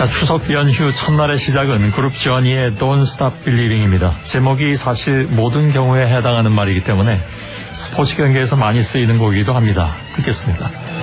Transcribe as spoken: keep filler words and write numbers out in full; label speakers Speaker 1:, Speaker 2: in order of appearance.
Speaker 1: 자, 추석 연휴 첫날의 시작은 그룹 저니의 Don't Stop Believing입니다. 제목이 사실 모든 경우에 해당하는 말이기 때문에 스포츠 경기에서 많이 쓰이는 곡이기도 합니다. 듣겠습니다.